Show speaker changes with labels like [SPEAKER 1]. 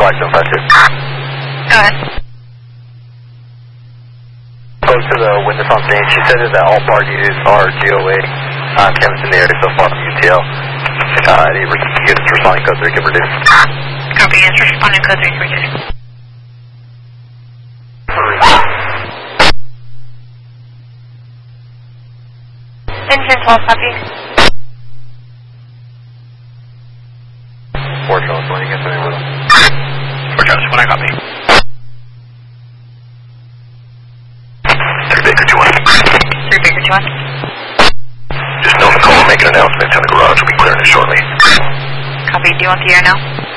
[SPEAKER 1] Flight 752.
[SPEAKER 2] Go ahead.
[SPEAKER 1] Spoke to the witness on scene. She said that all parties are GOA. Cameras in the area so far from UTL. Any units responding code 3 can reduce.
[SPEAKER 2] Copy, units responding code 3 can reduce. Engine 12, copy.
[SPEAKER 1] 4 Charles 1, you get something with them.
[SPEAKER 3] 4 Charles 1, I copy.
[SPEAKER 1] 3 Baker 2-1.
[SPEAKER 2] 3 Baker 2-1.
[SPEAKER 1] Just know the call will make an announcement in the garage. We'll be clearing it shortly.
[SPEAKER 2] Copy, do you want the air now?